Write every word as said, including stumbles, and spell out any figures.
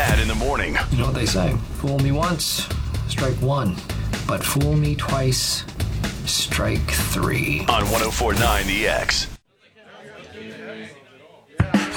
Chad in the morning. You know what they say? Fool me once, strike one. But fool me twice, strike three. On one oh four point nine The X.